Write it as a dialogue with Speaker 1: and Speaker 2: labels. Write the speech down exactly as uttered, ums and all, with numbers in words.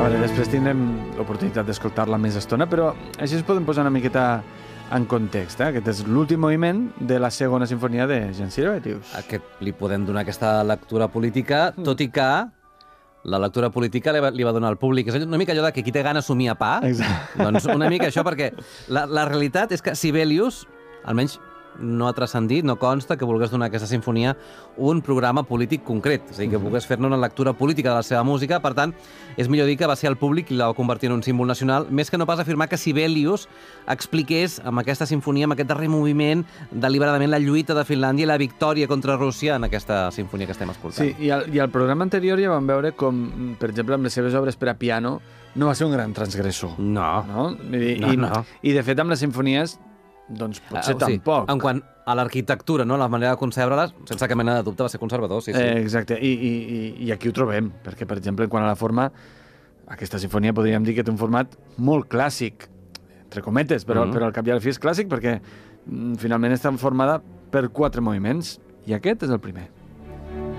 Speaker 1: A veure, després tindrem l'oportunitat d'escoltar-la més estona, però així es podem posar una miqueta en context. Eh? Aquest és l'últim moviment de la segona sinfonia de Jean Sibelius.
Speaker 2: Aquest li podem donar aquesta lectura política, tot i que la lectura política li va, li va donar al públic. És una mica allò de que qui té gana somia pa.
Speaker 1: Exacte.
Speaker 2: Doncs una mica això, perquè la, la realitat és que Sibelius, almenys no ha transcendit, no consta que volgués donar a aquesta sinfonia un programa polític concret, és a dir, que volgués fer-ne una lectura política de la seva música. Per tant, és millor dir que va ser el públic qui la va convertir en un símbol nacional, més que no pas afirmar que Sibelius expliqués amb aquesta sinfonia, amb aquest darrer moviment, deliberadament la lluita de Finlàndia i la victòria contra Rússia en aquesta sinfonia que estem escoltant.
Speaker 1: Sí, i al, i al programa anterior ja vam veure com, per exemple, amb les seves obres per a piano, no va ser un gran transgressor.
Speaker 2: No.
Speaker 1: No? I,
Speaker 2: no,
Speaker 1: i,
Speaker 2: no.
Speaker 1: I, de fet, amb les sinfonies, doncs potser
Speaker 2: uh, sí,
Speaker 1: tampoc.
Speaker 2: En quant a l'arquitectura, no? La manera de concebre-les, sense cap mena de dubte, va ser conservador, sí, sí.
Speaker 1: Eh, exacte, I, i, i aquí ho trobem, perquè, per exemple, en quant a la forma, aquesta sinfonia podríem dir que té un format molt clàssic, entre cometes, però, mm-hmm. però al cap i a la fi és clàssic perquè mm, finalment està formada per quatre moviments, i aquest és el primer.